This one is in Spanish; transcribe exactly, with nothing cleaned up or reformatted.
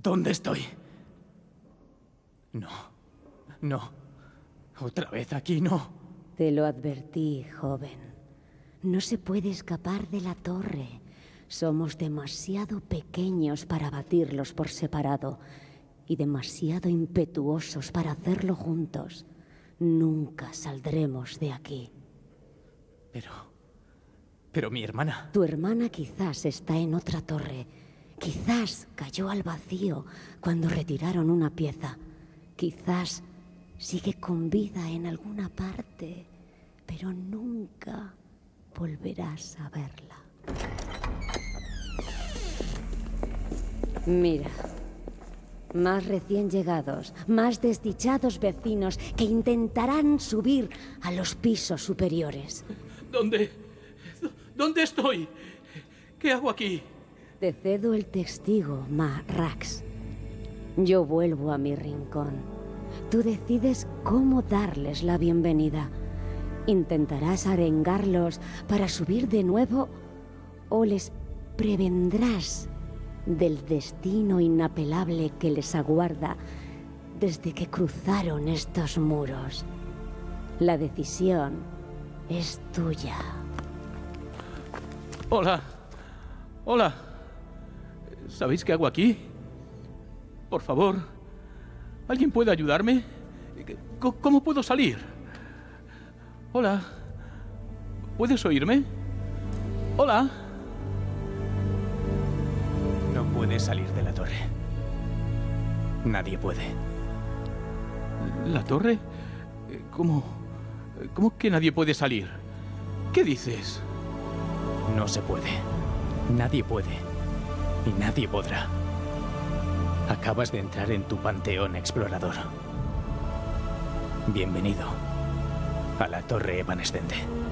¿Dónde estoy? No. No. Otra vez aquí, no. Te lo advertí, joven. No se puede escapar de la torre. Somos demasiado pequeños para batirlos por separado y demasiado impetuosos para hacerlo juntos. Nunca saldremos de aquí. Pero... pero mi hermana... Tu hermana quizás está en otra torre. Quizás cayó al vacío cuando retiraron una pieza. Quizás sigue con vida en alguna parte, pero nunca volverás a verla. Mira, más recién llegados, más desdichados vecinos que intentarán subir a los pisos superiores. ¿Dónde? ¿Dónde estoy? ¿Qué hago aquí? Te cedo el testigo, Ma Rax. Yo vuelvo a mi rincón. Tú decides cómo darles la bienvenida. ¿Intentarás arengarlos para subir de nuevo o les prevendrás del destino inapelable que les aguarda desde que cruzaron estos muros? La decisión es tuya. Hola. Hola. ¿Sabéis qué hago aquí? Por favor, ¿alguien puede ayudarme? ¿Cómo puedo salir? Hola. ¿Puedes oírme? Hola. No puedes salir de la torre. Nadie puede. ¿La torre? ¿Cómo? ¿Cómo que nadie puede salir? ¿Qué dices? No se puede. Nadie puede. Y nadie podrá. Acabas de entrar en tu panteón, explorador. Bienvenido a la Torre Evanescente.